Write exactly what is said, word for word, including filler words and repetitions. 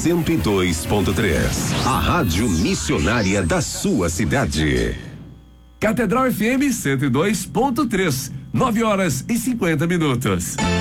cento e dois ponto três. A rádio missionária da sua cidade. Catedral F M cento e dois ponto três. nove horas e cinquenta minutos.